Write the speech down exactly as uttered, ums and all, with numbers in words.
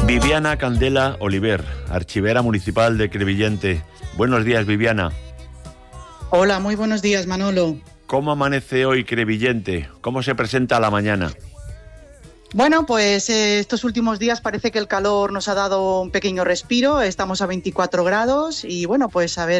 Viviana Candela Oliver, archivera municipal de Crevillente. Buenos días, Viviana. Hola, muy buenos días, Manolo. ¿Cómo amanece hoy Crevillente? ¿Cómo se presenta la mañana? Bueno, pues eh, estos últimos días parece que el calor nos ha dado un pequeño respiro. Estamos a veinticuatro grados y bueno, pues a ver